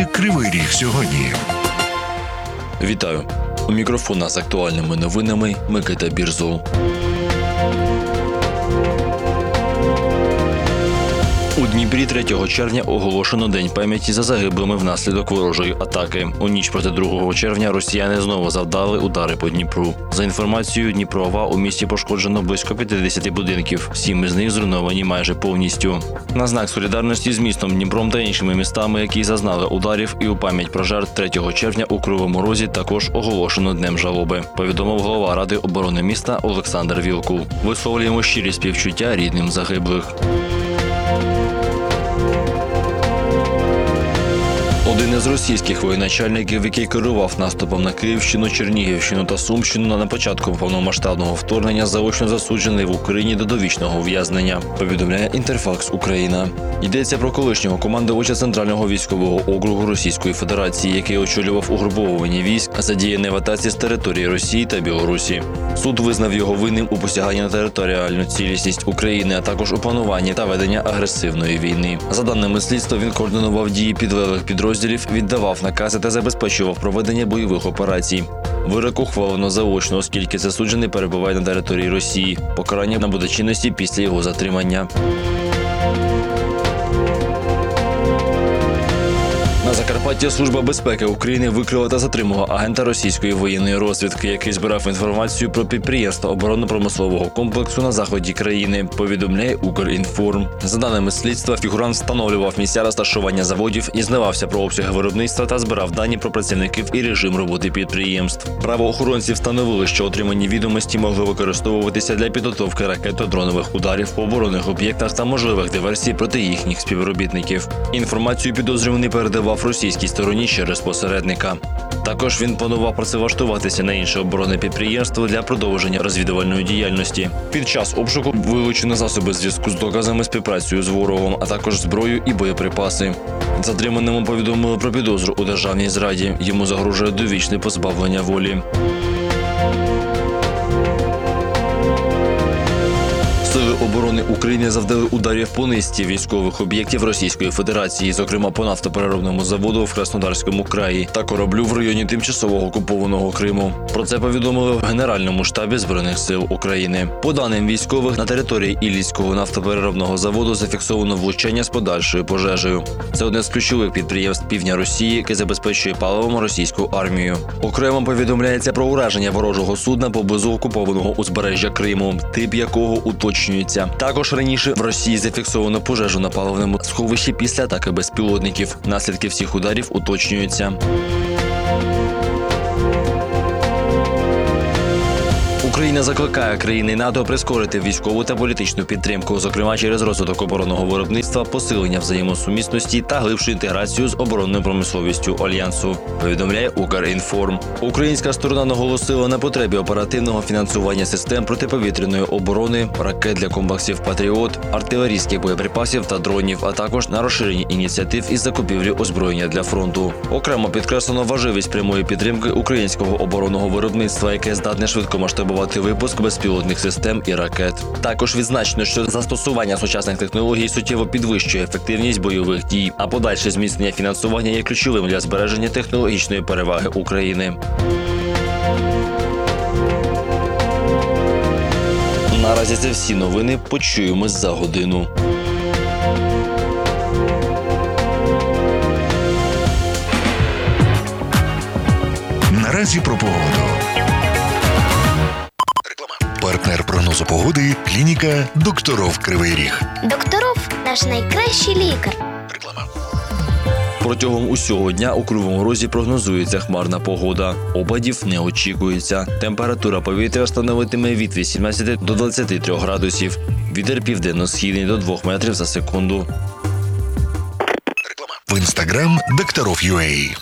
Кривий Ріг сьогодні. Вітаю! У мікрофона з актуальними новинами Микита Бірзул. У Дніпрі 3 червня оголошено День пам'яті за загиблими внаслідок ворожої атаки. У ніч проти 2 червня росіяни знову завдали удари по Дніпру. За інформацією Дніпро-ОВА, у місті пошкоджено близько 50 будинків. 7 із них зруйновані майже повністю. На знак солідарності з містом Дніпром та іншими містами, які зазнали ударів, і у пам'ять про жертв 3 червня у Кривому Розі також оголошено Днем жалоби, повідомив голова Ради оборони міста Олександр Вілкул. Висловлюємо щирі співчуття рідним загиблих. Один із російських воєначальників, який керував наступом на Київщину, Чернігівщину та Сумщину на початку повномасштабного вторгнення, заочно засуджений в Україні до довічного ув'язнення, повідомляє Інтерфакс Україна. Йдеться про колишнього командувача Центрального військового округу Російської Федерації, який очолював угруповування військ, задіяне в атаці з території Росії та Білорусі. Суд визнав його винним у посяганні на територіальну цілісність України, а також у плануванні та веденні агресивної війни. За даними слідства, він координував дії підлеглих підрозділів, віддавав накази та забезпечував проведення бойових операцій. Вирок ухвалено заочно, оскільки засуджений перебуває на території Росії. Покарання набуде чинності після його затримання. На Закарпатті Служба безпеки України викрила та затримала агента російської воєнної розвідки, який збирав інформацію про підприємства оборонно-промислового комплексу на заході країни, повідомляє Укрінформ. За даними слідства, фігурант встановлював місця розташування заводів, дізнавався про обсяги виробництва та збирав дані про працівників і режим роботи підприємств. Правоохоронці встановили, що отримані відомості могли використовуватися для підготовки ракето-дронових ударів по оборонних об'єктах та можливих диверсій проти їхніх співробітників. Інформацію підозрюваний передавав російській стороні через посередника. Також він планував працевлаштуватися на інше оборонне підприємство для продовження розвідувальної діяльності. Під час обшуку вилучено засоби зв'язку з доказами співпрацею з ворогом, а також зброю і боєприпаси. Затриманому повідомили про підозру у державній зраді. Йому загрожує довічне позбавлення волі. Сили оборони України завдали ударів по низці військових об'єктів Російської Федерації, зокрема по нафтопереробному заводу в Краснодарському краї та кораблю в районі тимчасово окупованого Криму. Про це повідомили в Генеральному штабі Збройних сил України. По даним військових, на території Ілліцького нафтопереробного заводу зафіксовано влучання з подальшою пожежею. Це одне з ключових підприємств півдня Росії, яке забезпечує паливом російську армію. Окремо повідомляється про ураження ворожого судна поблизу окупованого узбережжя Криму, тип якого уточнюється. Також раніше в Росії зафіксовано пожежу на паливному сховищі після атаки безпілотників. Наслідки всіх ударів уточнюються. Україна закликає країни НАТО прискорити військову та політичну підтримку, зокрема через розвиток оборонного виробництва, посилення взаємосумісності та глибшу інтеграцію з оборонною промисловістю Альянсу, повідомляє Укрінформ. Українська сторона наголосила на потребі оперативного фінансування систем протиповітряної оборони, ракет для комплексів «Патріот», артилерійських боєприпасів та дронів, а також на розширенні ініціатив із закупівлі озброєння для фронту. Окремо підкреслено важливість прямої підтримки українського оборонного виробництва, яке здатне швидко масштабувати випуск безпілотних систем і ракет. Також відзначено, що застосування сучасних технологій суттєво підвищує ефективність бойових дій, а подальше зміцнення фінансування є ключовим для збереження технологічної переваги України. Наразі це всі новини. Почуємось за годину. Наразі про погоду. Партнер прогнозу погоди – клініка «Докторов Кривий Ріг». Докторов – наш найкращий лікар. Реклама. Протягом усього дня у Кривому Розі прогнозується хмарна погода. Опадів не очікується. Температура повітря становитиме від 18 до 23 градусів. Вітер південно-східний до 2 метрів за секунду. Реклама. В інстаграм «Докторов.UA».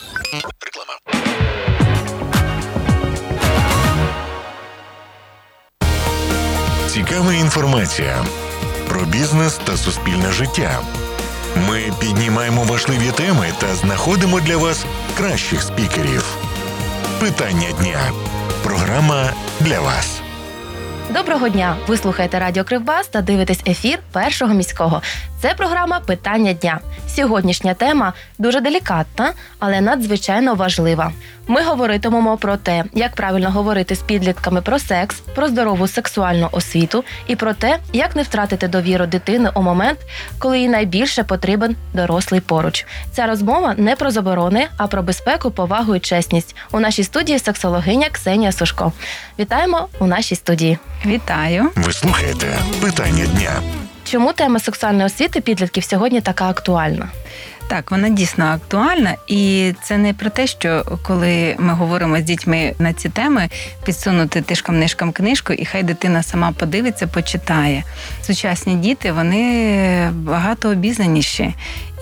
Цікава інформація про бізнес та суспільне життя. Ми піднімаємо важливі теми та знаходимо для вас кращих спікерів. Питання дня. Програма для вас. Доброго дня! Ви слухаєте Радіо Кривбас та дивитесь ефір Першого міського. Це програма «Питання дня». Сьогоднішня тема дуже делікатна, але надзвичайно важлива. Ми говоритимемо про те, як правильно говорити з підлітками про секс, про здорову сексуальну освіту і про те, як не втратити довіру дитини у момент, коли їй найбільше потрібен дорослий поруч. Ця розмова не про заборони, а про безпеку, повагу і чесність. У нашій студії сексологиня Ксенія Сушко. Вітаємо у нашій студії. Вітаю. Ви слухаєте «Питання дня». Чому тема сексуальної освіти підлітків сьогодні така актуальна? Так, вона дійсно актуальна, і це не про те, що коли ми говоримо з дітьми на ці теми, підсунути тишком-нишком книжку, і хай дитина сама подивиться, почитає. Сучасні діти, вони багато обізнаніші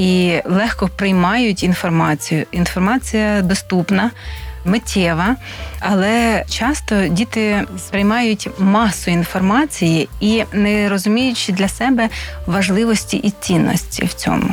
і легко приймають інформацію. Інформація доступна, миттєва, але часто діти сприймають масу інформації і не розуміючи для себе важливості і цінності в цьому.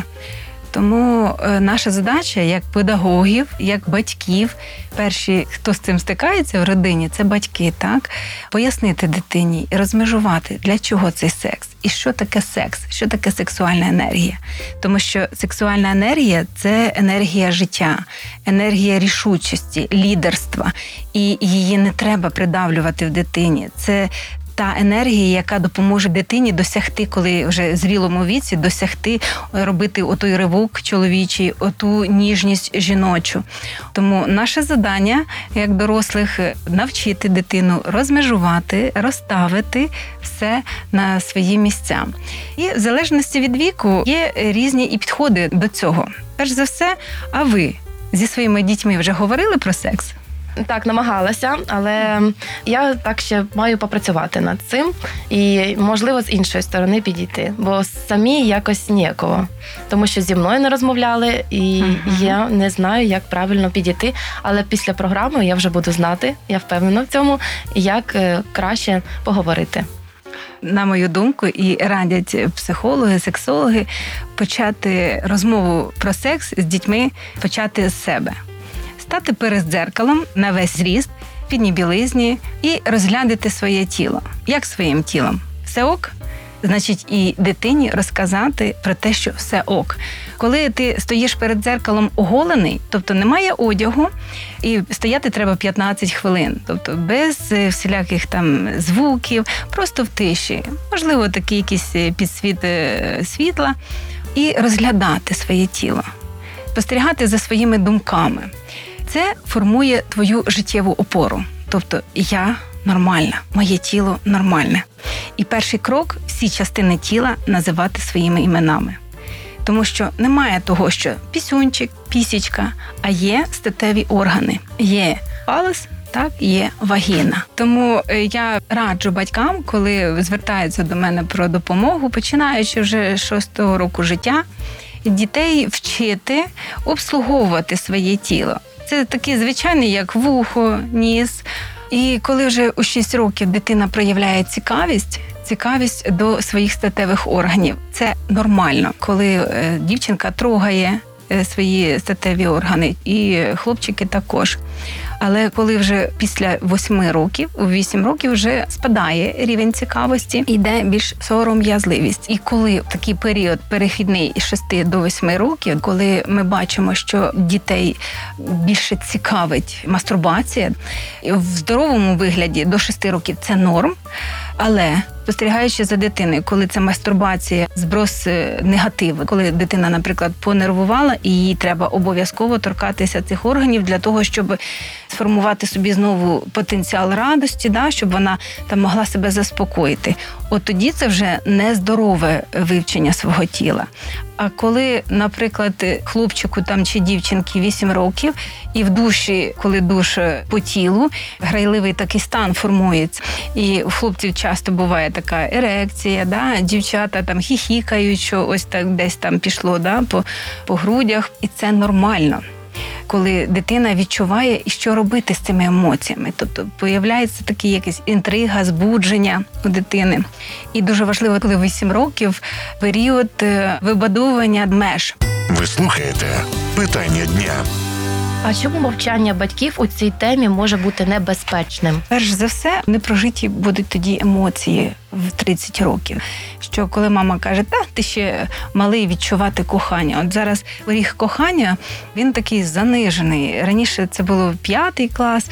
Тому наша задача як педагогів, як батьків, перші, хто з цим стикається в родині, це батьки, так? Пояснити дитині і розмежувати, для чого цей секс, і що таке секс, що таке сексуальна енергія. Тому що сексуальна енергія – це енергія життя, енергія рішучості, лідерства, і її не треба придавлювати в дитині. Це та енергія, яка допоможе дитині досягти, коли вже в зрілому віці, досягти, робити отой ривок чоловічий, оту ніжність жіночу. Тому наше завдання, як дорослих, навчити дитину розмежувати, розставити все на свої місця. І в залежності від віку є різні і підходи до цього. Перш за все, а ви зі своїми дітьми вже говорили про секс? Так, намагалася, але я так ще маю попрацювати над цим і, можливо, з іншої сторони підійти, бо самі якось ніяково, тому що зі мною не розмовляли, і я не знаю, як правильно підійти, але після програми я вже буду знати, я впевнена в цьому, як краще поговорити. На мою думку, і радять психологи, сексологи почати розмову про секс з дітьми, почати з себе. Стати перед дзеркалом на весь зріст, в підній білизні і розглядати своє тіло. Як своїм тілом? Все ок? Значить, і дитині розказати про те, що все ок. Коли ти стоїш перед дзеркалом оголений, тобто немає одягу, і стояти треба 15 хвилин, тобто без всіляких там звуків, просто в тиші. Можливо, такий якийсь підсвіт світла. І розглядати своє тіло. Спостерігати за своїми думками. Це формує твою життєву опору. Тобто я нормальна, моє тіло нормальне. І перший крок – всі частини тіла називати своїми іменами. Тому що немає того, що пісюнчик, пісічка, а є статеві органи. Є фалос, так, є вагіна. Тому я раджу батькам, коли звертаються до мене про допомогу, починаючи вже 6-го року життя, дітей вчити обслуговувати своє тіло. Це такі звичайні, як вухо, ніс. І коли вже у 6 років дитина проявляє цікавість до своїх статевих органів. Це нормально, коли дівчинка трогає свої статеві органи, і хлопчики також. Але коли вже після 8 років, у 8 років вже спадає рівень цікавості, йде більш сором'язливість. І коли такий період перехідний із 6 до 8 років, коли ми бачимо, що дітей більше цікавить мастурбація, в здоровому вигляді до 6 років це норм, але спостерігаючи за дитиною, коли це мастурбація, зброс негативу, коли дитина, наприклад, понервувала, і їй треба обов'язково торкатися цих органів для того, щоб сформувати собі знову потенціал радості, да, щоб вона там могла себе заспокоїти. От тоді це вже нездорове вивчення свого тіла. А коли, наприклад, хлопчику там чи дівчинки 8 років, і в душі, коли душ по тілу, грайливий такий стан формується, і у хлопців часто буває така ерекція, да, дівчата там хіхікають, що ось так десь там пішло, да, по грудях, і це нормально. Коли дитина відчуває, і що робити з цими емоціями. Тобто появляється такі якась інтрига, збудження у дитини. І дуже важливо, коли 8 років, період вибудовування меж. Ви слухаєте «Питання дня». А чому мовчання батьків у цій темі може бути небезпечним? Перш за все, непрожиті будуть тоді емоції в 30 років. Що коли мама каже, ти ще малий відчувати кохання. От зараз ріг кохання, він такий занижений. Раніше це було 5 клас,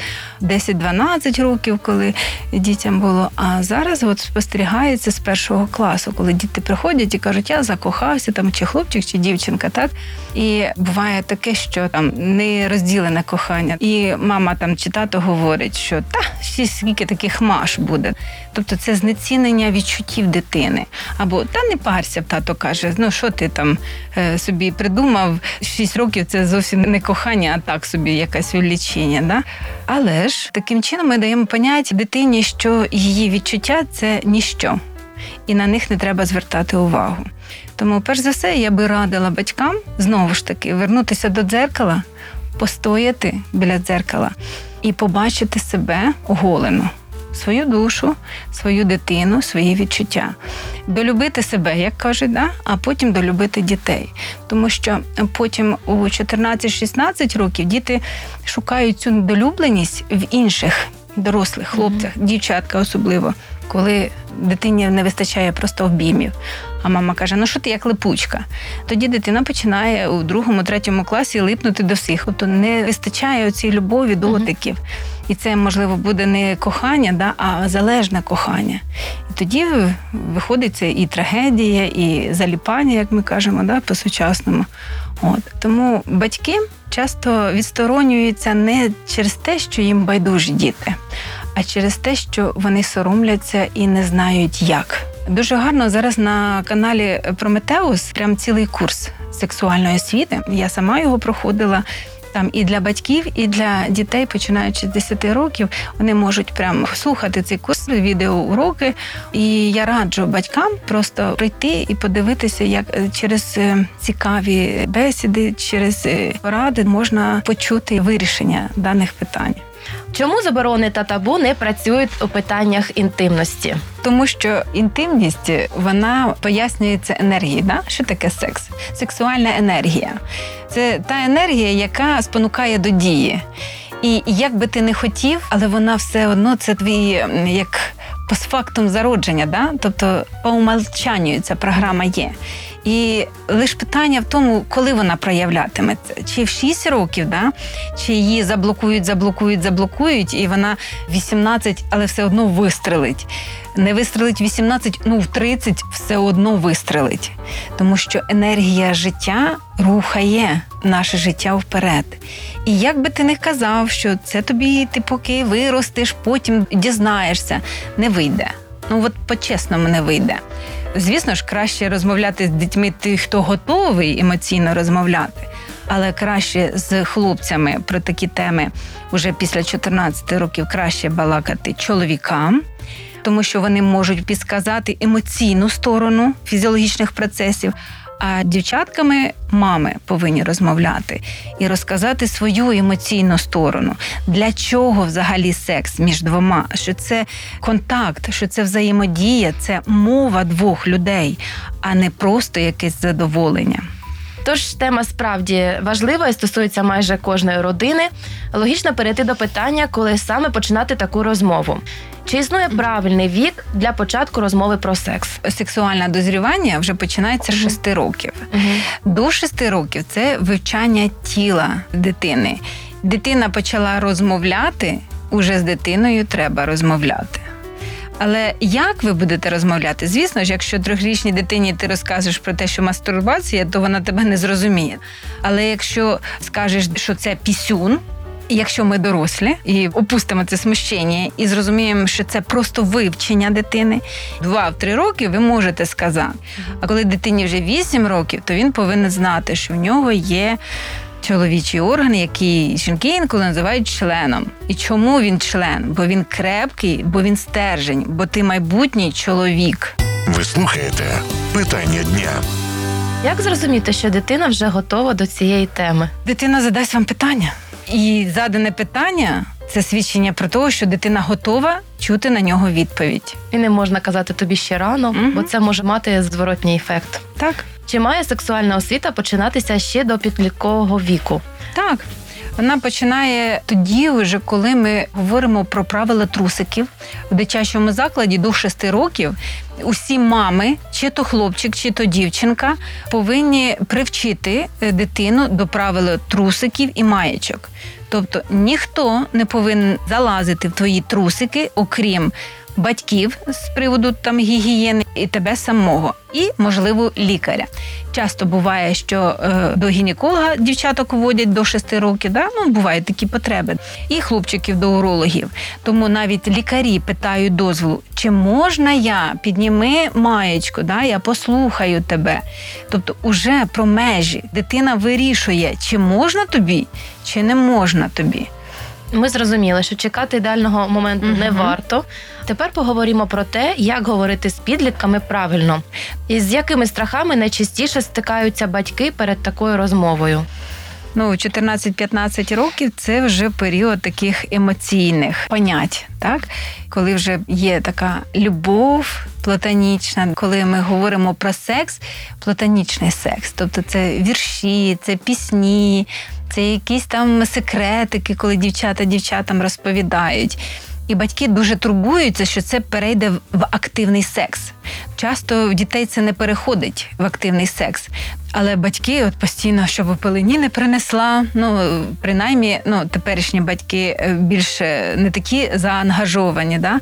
10-12 років, коли дітям було. А зараз от спостерігається з 1 класу, коли діти приходять і кажуть, я закохався, там, чи хлопчик, чи дівчинка, так? І буває таке, що там не розділене кохання. І мама там чи тато говорить, що ще скільки таких маш буде. Тобто це знецінення відчуттів дитини. Або не парся, тато каже, що ти там собі придумав, 6 років це зовсім не кохання, а так собі якесь відлічення. Да? Але ж таким чином ми даємо поняття дитині, що її відчуття – це ніщо. І на них не треба звертати увагу. Тому, перш за все, я би радила батькам, знову ж таки, вернутися до дзеркала, постояти біля дзеркала і побачити себе оголену. Свою душу, свою дитину, свої відчуття. Долюбити себе, як кажуть, а потім долюбити дітей. Тому що потім у 14-16 років діти шукають цю долюбленість в інших дорослих хлопцях, дівчатка особливо, коли дитині не вистачає просто обіймів. А мама каже, що ти як липучка. Тоді дитина починає у 2-3 класі липнути до всіх. Тобто не вистачає оцій любові, дотиків. І це, можливо, буде не кохання, а залежне кохання. І тоді виходить це і трагедія, і заліпання, як ми кажемо, по-сучасному. Тому батьки часто відсторонюються не через те, що їм байдужі діти, а через те, що вони соромляться і не знають як. Дуже гарно зараз на каналі Прометеус прям цілий курс сексуальної освіти. Я сама його проходила. Там і для батьків, і для дітей, починаючи з 10 років, вони можуть прямо слухати цей курс, відеоуроки. І я раджу батькам просто прийти і подивитися, як через цікаві бесіди, через поради можна почути вирішення даних питань. Чому заборони та табу не працюють у питаннях інтимності? Тому що інтимність, вона пояснюється енергією. Що таке секс? Сексуальна енергія. Це та енергія, яка спонукає до дії. І як би ти не хотів, але вона все одно, це твій, як постфактум зародження, тобто по умовчанню ця програма є. І лише питання в тому, коли вона проявлятиметься. Чи в 6 років, чи її заблокують, і вона 18, але все одно вистрелить. Не вистрелить 18, в 30 все одно вистрелить. Тому що енергія життя рухає наше життя вперед. І як би ти не казав, що це тобі, ти поки виростеш, потім дізнаєшся, не вийде. По-чесному не вийде. Звісно ж, краще розмовляти з дітьми тих, хто готовий емоційно розмовляти, але краще з хлопцями про такі теми вже після 14 років краще балакати чоловікам, тому що вони можуть підказати емоційну сторону фізіологічних процесів, а дівчатками мами повинні розмовляти і розказати свою емоційну сторону. Для чого взагалі секс між двома? Що це контакт, що це взаємодія, це мова двох людей, а не просто якесь задоволення. Тож тема справді важлива і стосується майже кожної родини. Логічно перейти до питання, коли саме починати таку розмову. Чи існує правильний вік для початку розмови про секс? Сексуальне дозрівання вже починається з 6 років. До 6 років це вивчання тіла дитини. Дитина почала розмовляти, уже з дитиною треба розмовляти. Але як ви будете розмовляти? Звісно ж, якщо 3-річній дитині ти розкажеш про те, що мастурбація, то вона тебе не зрозуміє. Але якщо скажеш, що це пісюн, якщо ми дорослі і опустимо це смущення і зрозуміємо, що це просто вивчення дитини, 2-3 роки ви можете сказати. А коли дитині вже 8 років, то він повинен знати, що в нього є чоловічий орган, який жінки інколи називають членом. І чому він член? Бо він крепкий, бо він стержень, бо ти майбутній чоловік. Ви слухаєте «Питання дня». Як зрозуміти, що дитина вже готова до цієї теми? Дитина задасть вам питання. І задане питання – це свідчення про те, що дитина готова чути на нього відповідь. І не можна казати тобі ще рано, бо це може мати зворотній ефект. Так. Чи має сексуальна освіта починатися ще до підліткового віку? Так. Вона починає тоді вже, коли ми говоримо про правила трусиків. В дитячому закладі до 6 років усі мами, чи то хлопчик, чи то дівчинка, повинні привчити дитину до правил трусиків і маєчок. Тобто ніхто не повинен залазити в твої трусики, окрім батьків з приводу там гігієни і тебе самого, і, можливо, лікаря. Часто буває, що до гінеколога дівчаток водять до 6 років, да? Бувають такі потреби. І хлопчиків до урологів. Тому навіть лікарі питають дозволу, чи можна я, підніми маєчку, да? Я послухаю тебе. Тобто уже про межі дитина вирішує, чи можна тобі, чи не можна тобі. Ми зрозуміли, що чекати ідеального моменту не варто. Тепер поговоримо про те, як говорити з підлітками правильно. І з якими страхами найчастіше стикаються батьки перед такою розмовою. 14-15 років – це вже період таких емоційних понять, так? Коли вже є така любов платонічна, коли ми говоримо про секс, платонічний секс. Тобто це вірші, це пісні, це якісь там секретики, коли дівчата дівчатам розповідають. І батьки дуже турбуються, що це перейде в активний секс. Часто в дітей це не переходить в активний секс. Але батьки постійно, щоб пелені не принесла, принаймні, теперішні батьки більше не такі заангажовані, да?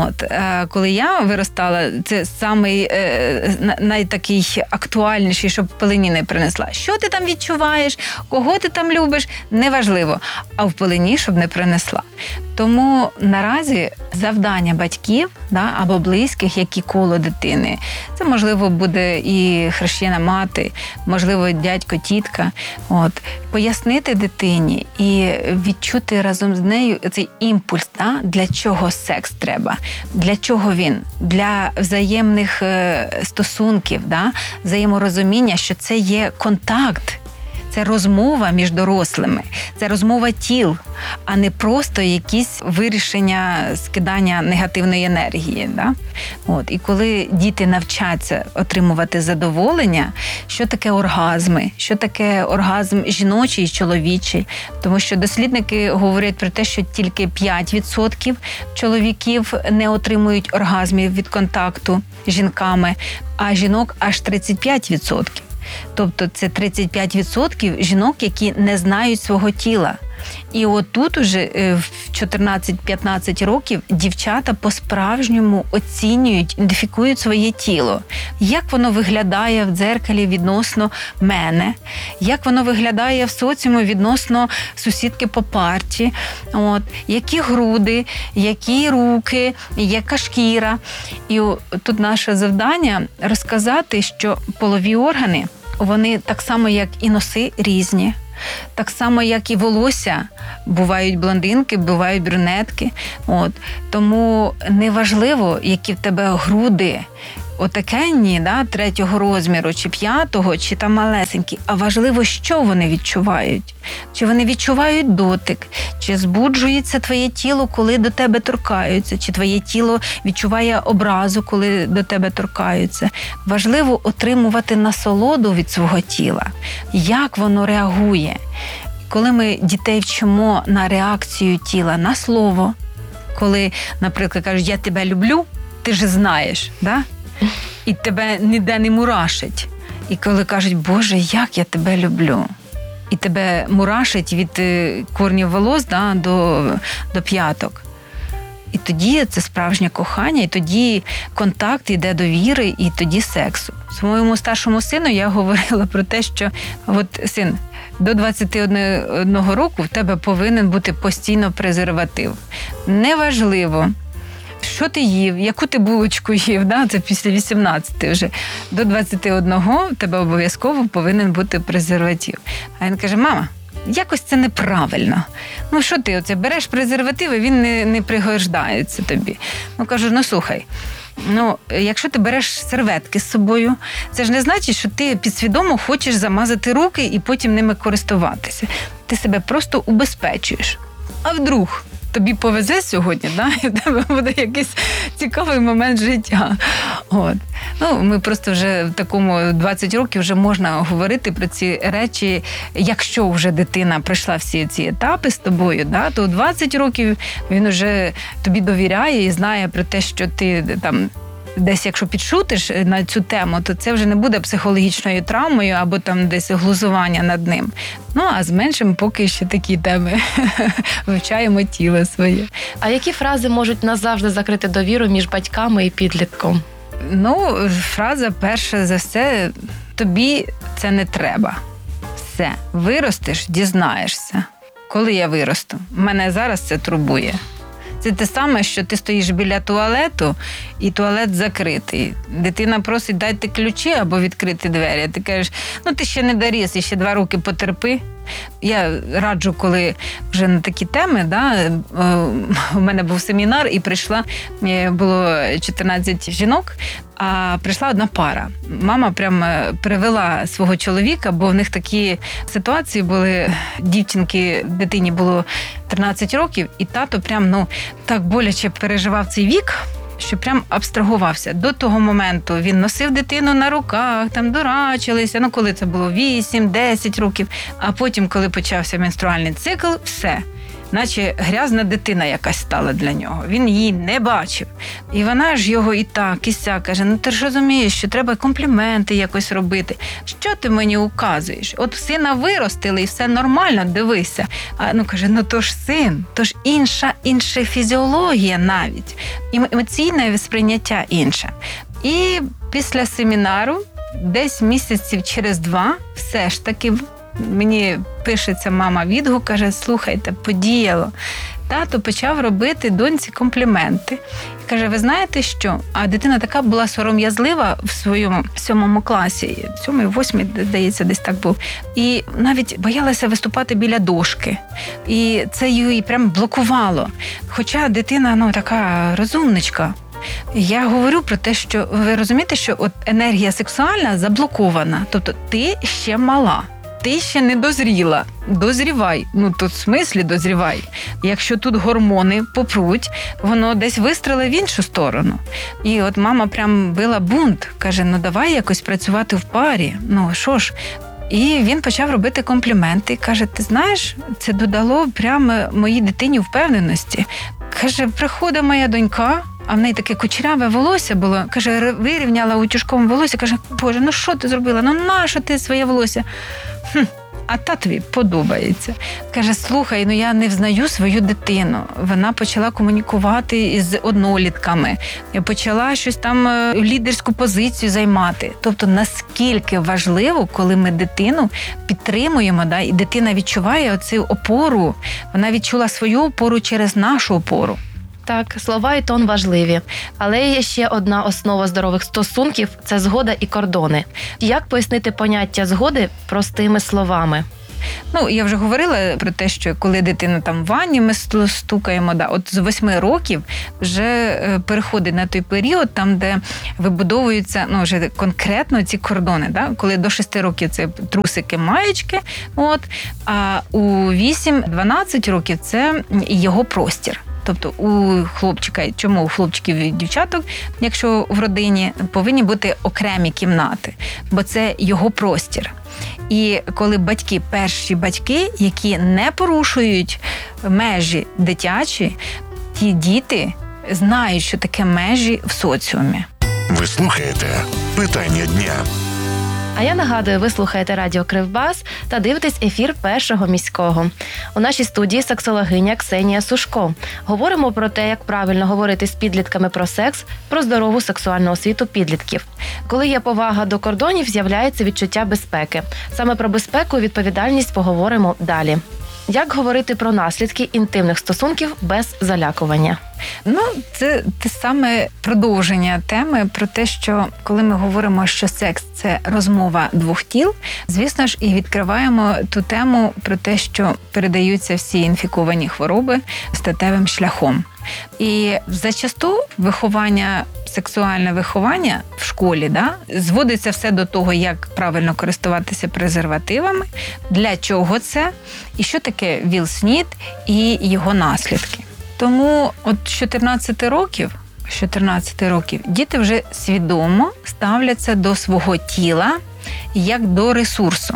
Коли я виростала, це самий найтакий актуальніший, щоб пелені не принесла. Що ти там відчуваєш, кого ти там любиш, неважливо. А в пелені, щоб не принесла. Тому наразі завдання батьків, да, або близьких, які коло дитини, це, можливо, буде і хрещена мати, можливо, дядько, тітка. Пояснити дитині і відчути разом з нею цей імпульс, да, для чого секс треба, для чого він, для взаємних стосунків, да, взаєморозуміння, що це є контакт. Це розмова між дорослими, це розмова тіл, а не просто якісь вирішення скидання негативної енергії. Да? І коли діти навчаться отримувати задоволення, що таке оргазми, що таке оргазм жіночий і чоловічий. Тому що дослідники говорять про те, що тільки 5% чоловіків не отримують оргазмів від контакту з жінками, а жінок аж 35%. Тобто це 35% жінок, які не знають свого тіла. І отут уже в 14-15 років дівчата по-справжньому оцінюють, ідентифікують своє тіло. Як воно виглядає в дзеркалі відносно мене, як воно виглядає в соціумі відносно сусідки по парті, які груди, які руки, яка шкіра. І тут наше завдання розказати, що полові органи, вони так само, як і носи, різні. Так само, як і волосся. Бувають блондинки, бувають брюнетки. Тому неважливо, які в тебе груди, отакенні, да, 3-го розміру, чи 5-го, чи там малесенькі, а важливо, що вони відчувають. Чи вони відчувають дотик, чи збуджується твоє тіло, коли до тебе торкаються, чи твоє тіло відчуває образу, коли до тебе торкаються. Важливо отримувати насолоду від свого тіла, як воно реагує. Коли ми дітей вчимо на реакцію тіла, на слово, коли, наприклад, кажуть, я тебе люблю, ти ж знаєш, да? І тебе ніде не мурашить. І коли кажуть, Боже, як я тебе люблю. І тебе мурашить від корнів волос, да, до п'яток. І тоді це справжнє кохання, і тоді контакт йде до віри, і тоді сексу. Своєму старшому сину я говорила про те, що син, до 21 року в тебе повинен бути постійно презерватив. Неважливо, що ти їв, яку ти булочку їв, да? Це після 18 вже. До 21 в тебе обов'язково повинен бути презерватив. А він каже, мама, якось це неправильно. Що ти береш презерватив, і він не пригождається тобі. Кажу, слухай, якщо ти береш серветки з собою, це ж не значить, що ти підсвідомо хочеш замазати руки і потім ними користуватися. Ти себе просто убезпечуєш. А вдруг тобі повезе сьогодні, да? І в тебе буде якийсь цікавий момент життя. От. Ну, ми просто вже в такому 20 років вже можна говорити про ці речі. Якщо вже дитина пройшла всі ці етапи з тобою, да, то 20 років він вже тобі довіряє і знає про те, що ти там десь, якщо підшутиш на цю тему, то це вже не буде психологічною травмою або там десь глузування над ним. Ну, а з меншим поки ще такі теми. Вивчаємо тіло своє. А які фрази можуть назавжди закрити довіру між батьками і підлітком? Ну, фраза перша за все, тобі це не треба. Все, виростеш, дізнаєшся. Коли я виросту? Мене зараз це турбує. Це те саме, що ти стоїш біля туалету, і туалет закритий. Дитина просить, дайте ключі або відкрити двері. А ти кажеш, ну ти ще не доріс, і ще 2 роки потерпи. Я раджу, коли вже на такі теми, да, у мене був семінар, і було 14 жінок, а прийшла одна пара. Мама прям привела свого чоловіка, бо в них такі ситуації були. Дитині було 13 років, і тато прям, так боляче переживав цей вік, що прям абстрагувався. До того моменту він носив дитину на руках, там дурачилися, коли це було 8-10 років, а потім, коли почався менструальний цикл, все. Наче грязна дитина якась стала для нього. Він її не бачив. І вона ж його і так, і сяк каже, ти ж розумієш, що треба компліменти якось робити. Що ти мені указуєш? От сина виростили, і все нормально, дивися. А каже, то ж син, то ж інша фізіологія навіть. Емоційне сприйняття інше. І після семінару, десь місяців через 2, все ж таки, мені пишеться мама відгук, каже, слухайте, подіяло. Тато почав робити доньці компліменти. Каже, ви знаєте що? А дитина така була сором'язлива в своєму 7 класі, 7-8, здається, десь так був. І навіть боялася виступати біля дошки. І це її прям блокувало. Хоча дитина, така розумничка. Я говорю про те, що ви розумієте, що от енергія сексуальна заблокована. Тобто ти ще мала. Ти ще не дозріла. Дозрівай. Тут в смислі дозрівай. Якщо тут гормони попруть, воно десь вистрелить в іншу сторону. І от мама прям била бунт. Каже, давай якось працювати в парі. Що ж. І він почав робити компліменти. Каже, ти знаєш, це додало прямо моїй дитині впевненості. Каже, приходить моя донька, а в неї таке кучеряве волосся було. Каже, вирівняла утюжком волосся. Каже, Боже, що ти зробила? Нащо ти своє волосся? А татові подобається. Каже, слухай, я не взнаю свою дитину. Вона почала комунікувати із однолітками. Почала щось там лідерську позицію займати. Тобто, наскільки важливо, коли ми дитину підтримуємо, і дитина відчуває оцю опору. Вона відчула свою опору через нашу опору. Так, слова і тон важливі. Але є ще одна основа здорових стосунків – це згода і кордони. Як пояснити поняття згоди простими словами? Я вже говорила про те, що коли дитина там в ванні, ми стукаємо, от з 8 років вже переходить на той період, там, де вибудовуються вже конкретно ці кордони. Коли до 6 років це трусики, маєчки, а у 8-12 років це його простір. Тобто у хлопчика, чому у хлопчиків і дівчаток, якщо в родині, повинні бути окремі кімнати, бо це його простір. І коли перші батьки, які не порушують межі дитячі, ті діти знають, що таке межі в соціумі. Ви слухаєте «Питання дня». А я нагадую, ви слухаєте радіо Кривбас та дивитесь ефір Першого міського. У нашій студії сексологиня Ксенія Сушко. Говоримо про те, як правильно говорити з підлітками про секс, про здорову сексуальну освіту підлітків. Коли є повага до кордонів, з'являється відчуття безпеки. Саме про безпеку і відповідальність поговоримо далі. Як говорити про наслідки інтимних стосунків без залякування? Це те саме продовження теми про те, що коли ми говоримо, що секс – це розмова двох тіл, звісно ж, і відкриваємо ту тему про те, що передаються всі інфіковані хвороби статевим шляхом. І зачасту сексуальне виховання в школі, зводиться все до того, як правильно користуватися презервативами, для чого це, і що таке ВІЛ-СНІД і його наслідки. Тому от з 14 років діти вже свідомо ставляться до свого тіла як до ресурсу.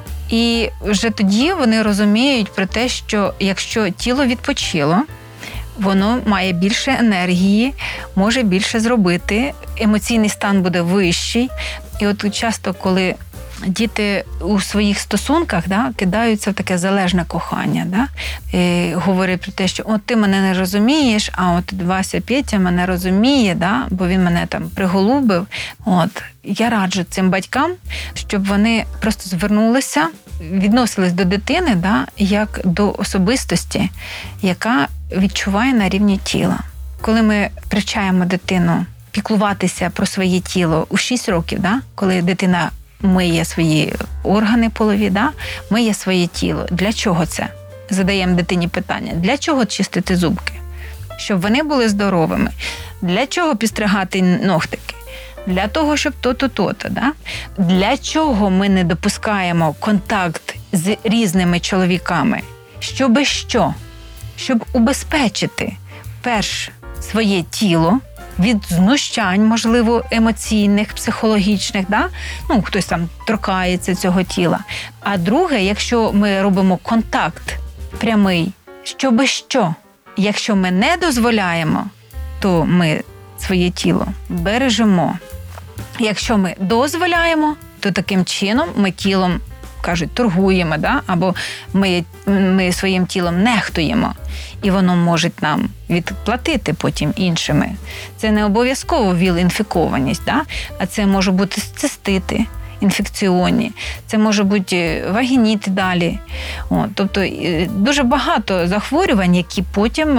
І вже тоді вони розуміють про те, що якщо тіло відпочило, воно має більше енергії, може більше зробити, емоційний стан буде вищий. І от часто, коли діти у своїх стосунках кидаються в таке залежне кохання, і говорять про те, що от ти мене не розумієш, а от Вася Петя мене розуміє, бо він мене там приголубив. От. Я раджу цим батькам, щоб вони просто звернулися, відносились до дитини як до особистості, яка відчуває на рівні тіла. Коли ми привчаємо дитину піклуватися про своє тіло у 6 років, коли дитина миє свої органи полові, миє своє тіло. Для чого це? Задаємо дитині питання. Для чого чистити зубки? Щоб вони були здоровими. Для чого підстригати ногтики? Для того, щоб то-то, то-то. Для чого ми не допускаємо контакт з різними чоловіками? Щоби що? Щоб убезпечити перш своє тіло від знущань, можливо, емоційних, психологічних, хтось там торкається цього тіла. А друге, якщо ми робимо контакт прямий, щоби що? Якщо ми не дозволяємо, то ми своє тіло бережемо. Якщо ми дозволяємо, то таким чином ми тілом, кажуть, торгуємо, або ми своїм тілом нехтуємо. І воно може нам відплатити потім іншими. Це не обов'язково ВІЛ-інфікованість, а це може бути цистити інфекціонні, це може бути вагініти далі. Тобто дуже багато захворювань, які потім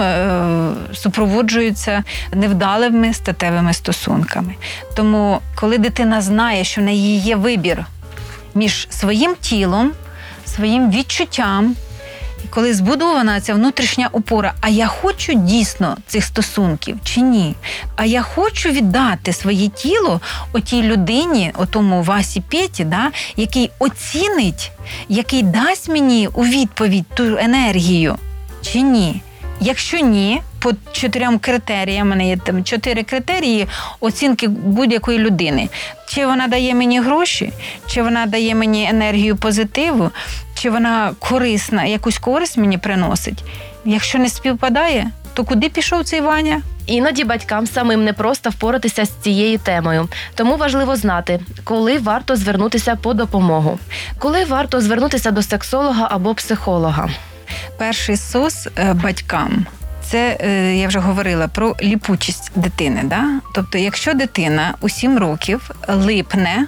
супроводжуються невдалими статевими стосунками. Тому, коли дитина знає, що в неї є вибір між своїм тілом, своїм відчуттям, коли збудована ця внутрішня опора, а я хочу дійсно цих стосунків чи ні? А я хочу віддати своє тіло отій людині, отому Васі Петі, який оцінить, який дасть мені у відповідь ту енергію, чи ні? Якщо ні, по 4 критеріям, у мене є там 4 критерії оцінки будь-якої людини. Чи вона дає мені гроші, чи вона дає мені енергію позитиву, чи вона корисна, якусь користь мені приносить. Якщо не співпадає, то куди пішов цей Ваня? Іноді батькам самим непросто впоратися з цією темою. Тому важливо знати, коли варто звернутися по допомогу. Коли варто звернутися до сексолога або психолога. Перший СОС батькам – це, я вже говорила, про ліпучість дитини. Тобто, якщо дитина у 7 років липне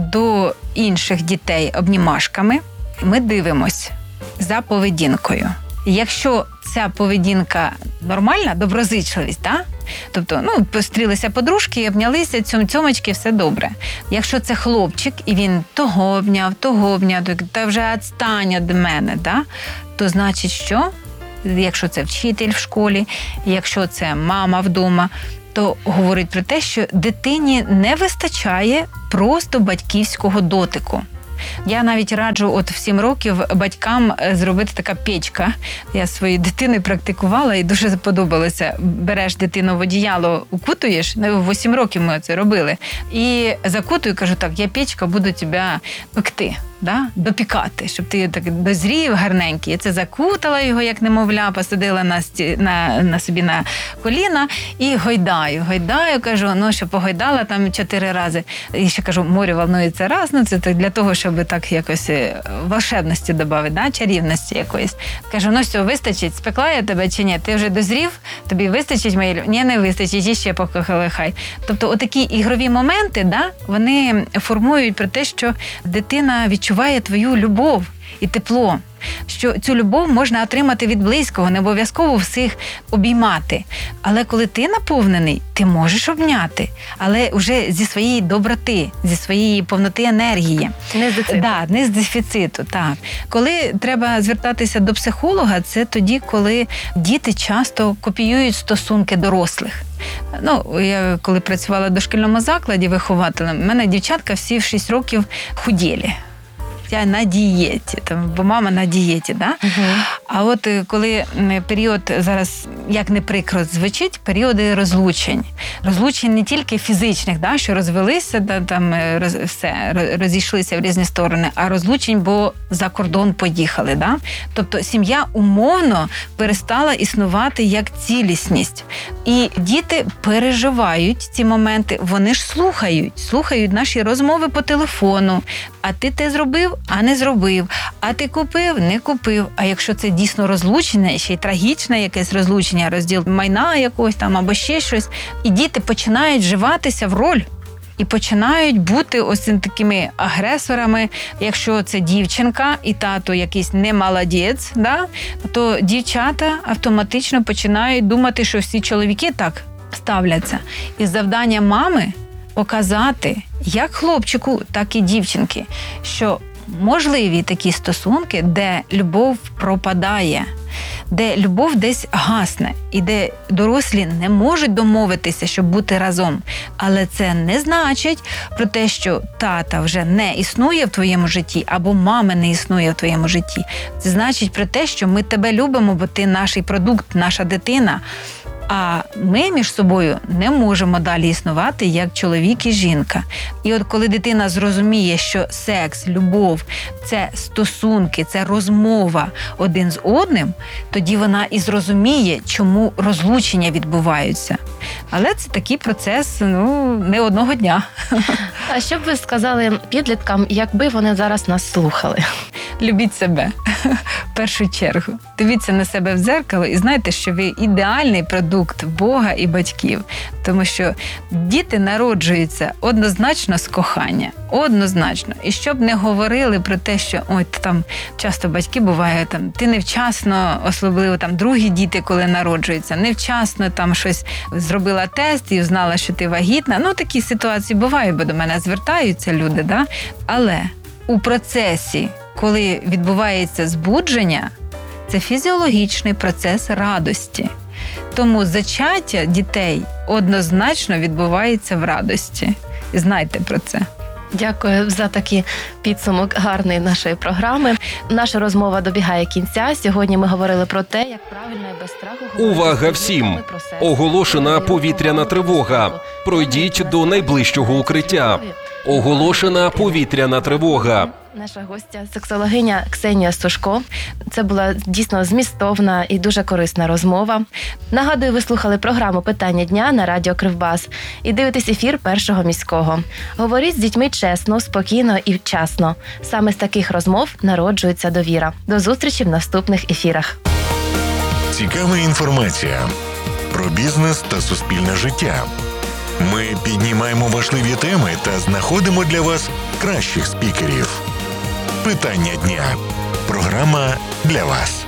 до інших дітей обнімашками, ми дивимось за поведінкою. Якщо ця поведінка нормальна, доброзичливість, тобто, пострілися подружки, обнялися, цьомочки, все добре. Якщо це хлопчик, і він того обняв, та вже відстань від мене, то значить що? Якщо це вчитель в школі, якщо це мама вдома, то говорить про те, що дитині не вистачає просто батьківського дотику. Я навіть раджу в 7 років батькам зробити така печка. Я своєю дитиною практикувала і дуже подобалося. Береш дитину в одіяло, укутуєш, в 8 років ми це робили, і закутую, кажу, так, я печка, буду тебе пекти. Допікати, щоб ти так дозрів гарненький. Я це закутала його, як немовля, посадила на собі на коліна і гойдаю, кажу, щоб погойдала там 4 рази. І ще кажу, море волнується раз, це так для того, щоб так якось волшебності додати, чарівності якоїсь. Кажу, все, вистачить, спекла я тебе чи ні? Ти вже дозрів? Тобі вистачить моєї любові? Ні, не вистачить, і ще покохали хай. Тобто отакі ігрові моменти, вони формують про те, що дитина відчуває твою любов і тепло, що цю любов можна отримати від близького, не обов'язково всіх обіймати. Але коли ти наповнений, ти можеш обняти, але вже зі своєї доброти, зі своєї повноти енергії. Не з дефіциту. Не з дефіциту, так. Коли треба звертатися до психолога, це тоді, коли діти часто копіюють стосунки дорослих. Я коли працювала в дошкільному закладі вихователем, в мене дівчатка всі в 6 років худєлі. Я на дієті, бо мама на дієті, Угу. А от коли період зараз як не прикро звучить, періоди розлучень. Розлучень не тільки фізичних, да, що розвелися, да, там розійшлися в різні сторони, а розлучень, бо за кордон поїхали. Да? Тобто сім'я умовно перестала існувати як цілісність. І діти переживають ці моменти, вони ж слухають наші розмови по телефону. А ти те зробив, а не зробив. А ти купив, не купив. А якщо це дійсно розлучення, ще й трагічне якесь розлучення, розділ майна якогось там або ще щось, і діти починають вживатися в роль. І починають бути ось такими агресорами. Якщо це дівчинка і тато якийсь не молодець, да, то дівчата автоматично починають думати, що всі чоловіки так ставляться. І завдання мами показати як хлопчику, так і дівчинки, що можливі такі стосунки, де любов пропадає, де любов десь гасне, і де дорослі не можуть домовитися, щоб бути разом. Але це не значить про те, що тата вже не існує в твоєму житті, або мами не існує в твоєму житті. Це значить про те, що ми тебе любимо, бо ти наш продукт, наша дитина. А ми між собою не можемо далі існувати як чоловік і жінка. І от коли дитина зрозуміє, що секс, любов – це стосунки, це розмова один з одним, тоді вона і зрозуміє, чому розлучення відбуваються. Але це такий процес, не одного дня. А що б ви сказали підліткам, якби вони зараз нас слухали? Любіть себе, в першу чергу. Дивіться на себе в дзеркало і знайте, що ви ідеальний продукт Бога і батьків. Тому що діти народжуються однозначно з кохання. Однозначно. І щоб не говорили про те, що там часто батьки буває, ти невчасно, особливо другі діти, коли народжуються, невчасно щось зробила тест і знала, що ти вагітна. Такі ситуації бувають, бо до мене звертаються люди, да? Але у процесі, коли відбувається збудження, це фізіологічний процес радості. Тому зачаття дітей однозначно відбувається в радості. І знайте про це. Дякую за такий підсумок гарний нашої програми. Наша розмова добігає кінця. Сьогодні ми говорили про те, як правильно і без страху говорити. Увага всім! Оголошена повітряна тривога. Пройдіть до найближчого укриття. Оголошена повітряна тривога. Наша гостя – сексологиня Ксенія Сушко. Це була дійсно змістовна і дуже корисна розмова. Нагадую, ви слухали програму «Питання дня» на радіо Кривбас і дивитесь ефір Першого міського. Говоріть з дітьми чесно, спокійно і вчасно. Саме з таких розмов народжується довіра. До зустрічі в наступних ефірах. Цікава інформація про бізнес та суспільне життя. Ми піднімаємо важливі теми та знаходимо для вас кращих спікерів. Питання дня. Програма для вас.